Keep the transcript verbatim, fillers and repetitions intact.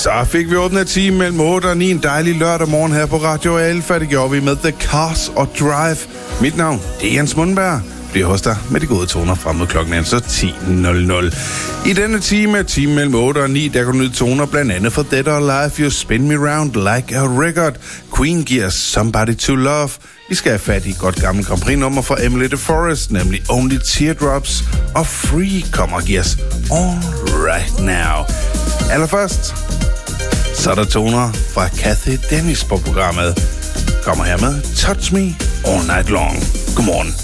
Så fik vi åbnet time mellem otte og ni en dejlig lørdag morgen her på Radio Alfa. Det gjorde vi med The Cars og Drive. Mit navn, det er Jens Mundberg. Bliver hos dig med de gode toner frem mod klokken altså ti nul nul. I denne time, time mellem otte og ni, der kan du nyde toner blandt andet for Dead or Alive, You Spin Me Round Like a Record, Queen giver Somebody to Love. Vi skal have fat i et godt gammelt Grand Prix-nummer fra Emily de Forest, nemlig Only Teardrops, og Free kommer og giver os All Right Now. Allerførst, så er der toner fra Cathy Dennis på programmet. Kommer her med Touch Me All Night Long. Godmorgen.